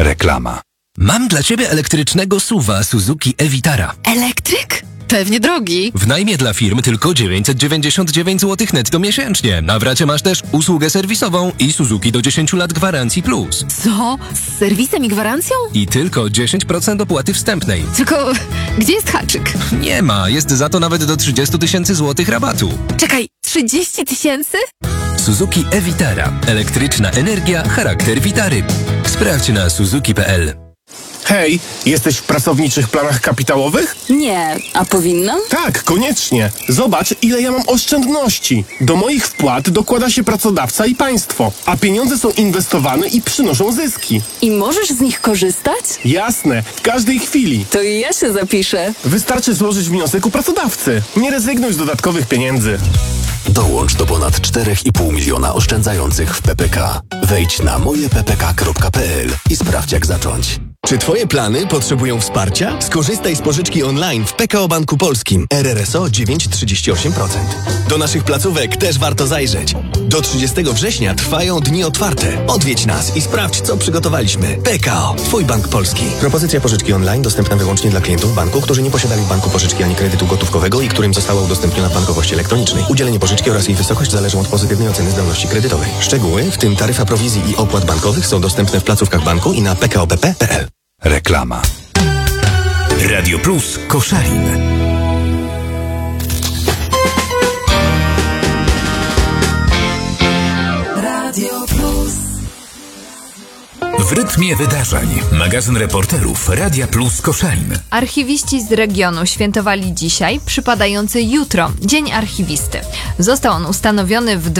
Reklama. Mam dla Ciebie elektrycznego SUV-a Suzuki e-Vitara. Elektryk? Pewnie drogi. W najmie dla firm tylko 999 zł netto miesięcznie. Na w racie masz też usługę serwisową i Suzuki do 10 lat gwarancji plus. Co? Z serwisem i gwarancją? I tylko 10% opłaty wstępnej. Tylko gdzie jest haczyk? Nie ma, jest za to nawet do 30 000 złotych rabatu. Czekaj, 30 000? Suzuki e-Vitara. Elektryczna energia, charakter Vitary. Sprawdź na suzuki.pl. Hej, jesteś w pracowniczych planach kapitałowych? Nie, a powinnam? Tak, koniecznie. Zobacz, ile ja mam oszczędności. Do moich wpłat dokłada się pracodawca i państwo, a pieniądze są inwestowane i przynoszą zyski. I możesz z nich korzystać? Jasne, w każdej chwili. To i ja się zapiszę. Wystarczy złożyć wniosek u pracodawcy. Nie rezygnuj z dodatkowych pieniędzy. Dołącz do ponad 4,5 miliona oszczędzających w PPK. Wejdź na mojeppk.pl i sprawdź, jak zacząć. Czy Twoje plany potrzebują wsparcia? Skorzystaj z pożyczki online w PKO Banku Polskim. RRSO 9,38%. Do naszych placówek też warto zajrzeć. Do 30 września trwają dni otwarte. Odwiedź nas i sprawdź, co przygotowaliśmy. PKO. Twój Bank Polski. Propozycja pożyczki online dostępna wyłącznie dla klientów banku, którzy nie posiadali w banku pożyczki ani kredytu gotówkowego i którym została udostępniona w bankowości elektronicznej. Udzielenie pożyczki oraz jej wysokość zależą od pozytywnej oceny zdolności kredytowej. Szczegóły, w tym taryfa prowizji i opłat bankowych, są dostępne w placówkach banku i na pkopp.pl. Reklama. Radio Plus Koszalin. Radio Plus. W rytmie wydarzeń. Magazyn reporterów Radia Plus Koszalin. Archiwiści z regionu świętowali dzisiaj, przypadający jutro, Dzień Archiwisty. Został on ustanowiony w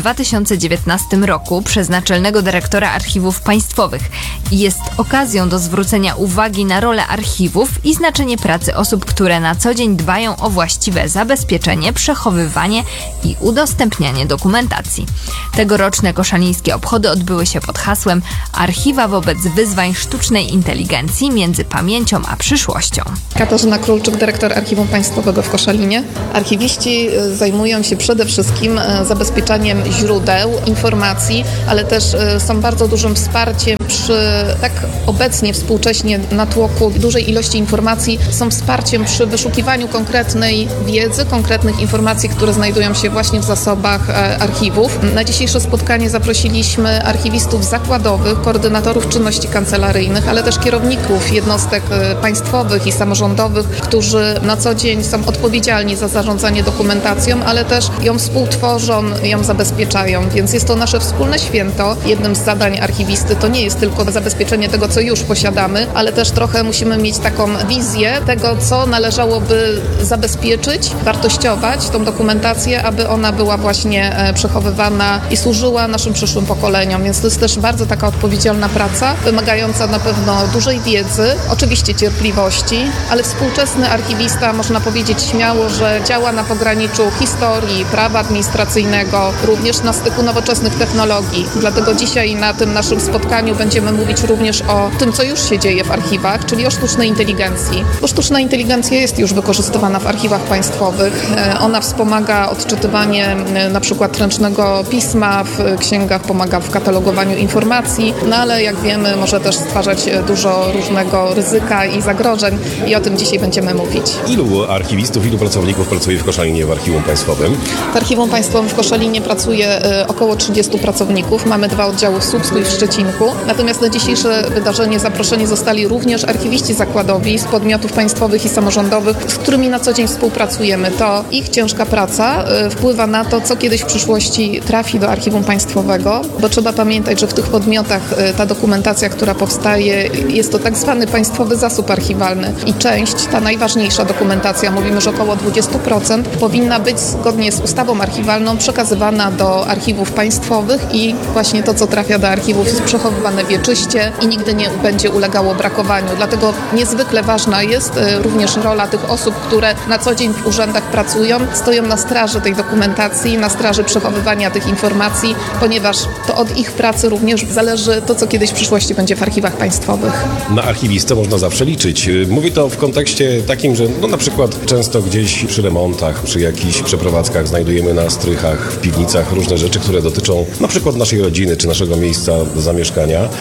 2019 roku przez Naczelnego Dyrektora Archiwów Państwowych i jest okazją do zwrócenia uwagi na rolę archiwów i znaczenie pracy osób, które na co dzień dbają o właściwe zabezpieczenie, przechowywanie i udostępnianie dokumentacji. Tegoroczne koszalińskie obchody odbyły się pod hasłem Archiwa wobec wyzwań sztucznej inteligencji między pamięcią a przyszłością. Katarzyna Królczyk, dyrektor Archiwum Państwowego w Koszalinie. Archiwiści zajmują się przede wszystkim zabezpieczaniem źródeł informacji, ale też są bardzo dużym wsparciem przy tak obecnie, współcześnie natłoku dużej ilości informacji, są wsparciem przy wyszukiwaniu konkretnej wiedzy, konkretnych informacji, które znajdują się właśnie w zasobach archiwów. Na dzisiejsze spotkanie zaprosiliśmy archiwistów zakładowych, koordynatorów czynności kancelaryjnych, ale też kierowników jednostek państwowych i samorządowych, którzy na co dzień są odpowiedzialni za zarządzanie dokumentacją, ale też ją współtworzą, ją zabezpieczają, więc jest to nasze wspólne święto. Jednym z zadań archiwisty to nie jest tylko zabezpieczenie tego, co już posiadamy, ale też trochę musimy mieć taką wizję tego, co należałoby zabezpieczyć, wartościować tą dokumentację, aby ona była właśnie przechowywana i służyła naszym przyszłym pokoleniom, więc to jest też bardzo taka odpowiedzialna praca, wymagająca na pewno dużej wiedzy, oczywiście cierpliwości, ale współczesny archiwista, można powiedzieć śmiało, że działa na pograniczu historii, prawa administracyjnego, również na styku nowoczesnych technologii. Dlatego dzisiaj na tym naszym spotkaniu będziemy mówić również o tym, co już się dzieje w archiwach, czyli o sztucznej inteligencji. Bo sztuczna inteligencja jest już wykorzystywana w archiwach państwowych. Ona wspomaga odczytywanie na przykład ręcznego pisma w księgach, pomaga w katalogowaniu informacji, no ale jak wiemy, może też stwarzać dużo różnego ryzyka i zagrożeń i o tym dzisiaj będziemy mówić. Ilu archiwistów, ilu pracowników pracuje w Koszalinie w Archiwum Państwowym? W Archiwum Państwowym w Koszalinie pracuje około 30 pracowników. Mamy 2 oddziały w Słupsku i w Szczecinku. Natomiast na dzisiejsze wydarzenie zaproszeni zostali również archiwiści zakładowi z podmiotów państwowych i samorządowych, z którymi na co dzień współpracujemy. To ich ciężka praca wpływa na to, co kiedyś w przyszłości trafi do Archiwum Państwowego, bo trzeba pamiętać, że w tych podmiotach ta dokumentacja, która powstaje, jest to tak zwany państwowy zasób archiwalny i część, ta najważniejsza dokumentacja, mówimy, że około 20%, powinna być zgodnie z ustawą archiwalną przekazywana do archiwów państwowych i właśnie to, co trafia do archiwów, jest przechowywane wieczyście i nigdy nie będzie ulegało brakowaniu. Dlatego niezwykle ważna jest również rola tych osób, które na co dzień w urzędach pracują, stoją na straży tej dokumentacji, na straży przechowywania tych informacji, ponieważ to od ich pracy również zależy to, co kiedyś w przyszłości będzie w archiwach państwowych. Na archiwistę można zawsze liczyć. Mówię to w kontekście takim, że na przykład często gdzieś przy remontach, przy jakichś przeprowadzkach znajdujemy na strychach, w piwnicach różne rzeczy, które dotyczą na przykład naszej rodziny czy naszego miejsca zamieszkania. I mówię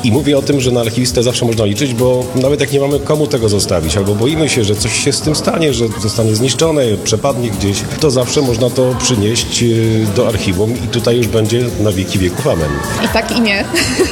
o tym, że na archiwistę zawsze można liczyć, bo nawet jak nie mamy komu tego zostawić, albo boimy się, że coś się z tym stanie, że zostanie zniszczone, przepadnie gdzieś, to zawsze można to przynieść do archiwum i tutaj już będzie na wieki wieków amen. I tak i nie.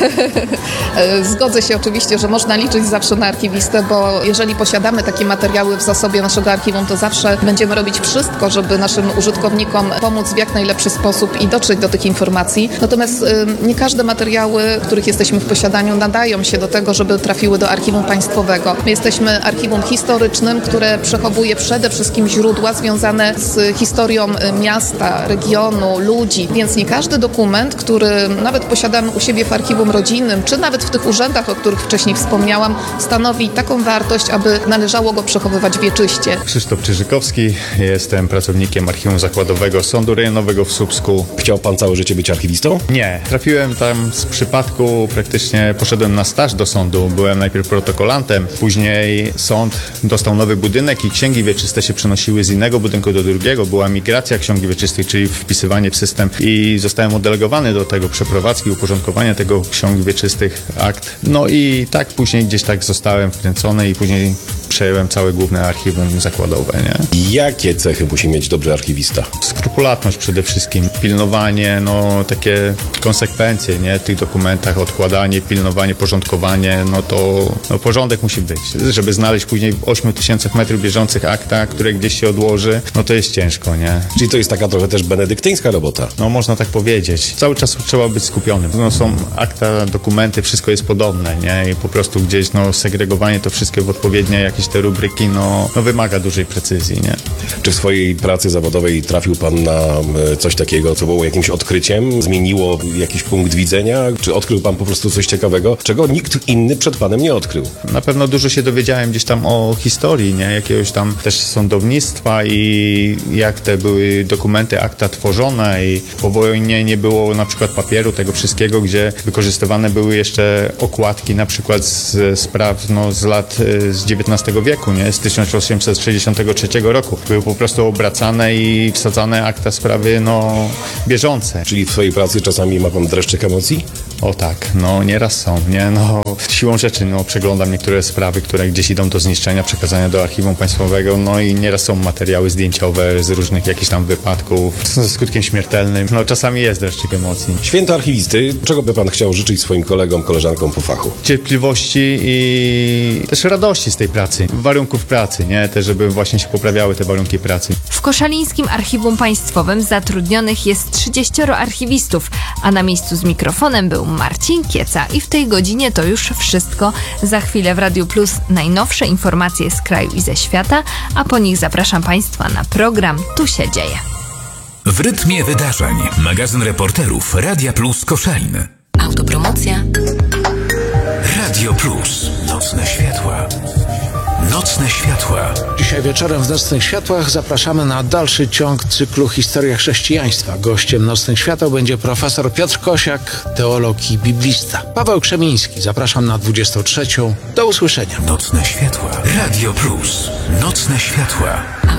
Zgodzę się oczywiście, że można liczyć zawsze na archiwistę, bo jeżeli posiadamy takie materiały w zasobie naszego archiwum, to zawsze będziemy robić wszystko, żeby naszym użytkownikom pomóc w jak najlepszy sposób i dotrzeć do tych informacji. Natomiast nie każde materiały, których jesteśmy w posiadaniu, nadają się do tego, żeby trafiły do archiwum państwowego. My jesteśmy archiwum historycznym, które przechowuje przede wszystkim źródła związane z historią miasta, regionu, ludzi, więc nie każdy dokument, który nawet posiadamy u siebie w archiwum rodzinnym, czy nawet w tych urzędach, o których wcześniej wspomniałam, stanowi taką wartość, aby należało go przechowywać wieczyście. Krzysztof Czyżykowski, jestem pracownikiem Archiwum Zakładowego Sądu Rejonowego w Słupsku. Chciał pan całe życie być archiwistą? Nie, trafiłem tam z przypadku, praktycznie poszedłem na staż do sądu, byłem najpierw protokolantem, później sąd dostał nowy budynek i księgi wieczyste się przenosiły z innego budynku do drugiego, była migracja ksiąg wieczystych, czyli wpisywanie w system i zostałem oddelegowany do tego przeprowadzki, uporządkowania tego ksiąg wieczystych, akt. No i tak później gdzieś tak zostałem wkręcony i później przejąłem całe główne archiwum zakładowe, nie? Jakie cechy musi mieć dobry archiwista? Skrupulatność przede wszystkim, pilnowanie, no takie konsekwencje, nie? W tych dokumentach, odkładanie, pilnowanie, porządkowanie, no to porządek musi być. Żeby znaleźć później w 8000 metrów bieżących akta, które gdzieś się odłoży, no to jest ciężko, nie? Czyli to jest taka trochę też benedyktyńska robota. No można tak powiedzieć. Cały czas trzeba być skupionym. No są akta, dokumenty, wszystko jest podobne, nie? I po prostu gdzieś, segregowanie to wszystkie w odpowiednie jakieś te rubryki, wymaga dużej precyzji, nie? Czy w swojej pracy zawodowej trafił pan na coś takiego, co było jakimś odkryciem? Zmieniło jakiś punkt widzenia? Czy odkrył pan po prostu coś ciekawego, czego nikt inny przed panem nie odkrył? Na pewno dużo się dowiedziałem gdzieś tam o historii, nie? Jakiegoś tam też sądownictwa i jak te były dokumenty, akta tworzone i po wojnie nie było na przykład papieru, tego wszystkiego, gdzie wykorzystywane były jeszcze okładki na przykład z spraw z lat z XIX wieku, nie? Z 1863 roku. Były po prostu obracane i wsadzane akta sprawy, bieżące. Czyli w swojej pracy czasami ma pan dreszczyk emocji? O tak, nieraz są, nie? Siłą rzeczy, przeglądam niektóre sprawy, które gdzieś idą do zniszczenia, przekazania do archiwum państwowego, i nieraz są materiały zdjęciowe z różnych jakichś tam wypadków ze skutkiem śmiertelnym. Czasami jest dreszczyk emocji. Święto archiwisty, czego by pan chciał życzyć swoim kolegom, koleżankom po fachu? Cierpliwości i też radości z tej pracy, warunków pracy, nie? Też żeby właśnie się poprawiały te warunki pracy. W Koszalińskim Archiwum Państwowym zatrudnionych jest 30 archiwistów, a na miejscu z mikrofonem był Marcin Kieca i w tej godzinie to już wszystko. Za chwilę w Radiu Plus najnowsze informacje z kraju i ze świata, a po nich zapraszam Państwa na program Tu się dzieje. W rytmie wydarzeń. Magazyn reporterów Radia Plus Koszalin. Autopromocja. Radio Plus. Nocne światła. Nocne światła. Dzisiaj wieczorem w Nocnych Światłach zapraszamy na dalszy ciąg cyklu Historia Chrześcijaństwa. Gościem Nocnych Świateł będzie profesor Piotr Kosiak, teolog i biblista. Paweł Krzemiński. Zapraszam na 23. Do usłyszenia. Nocne światła. Radio Plus. Nocne światła.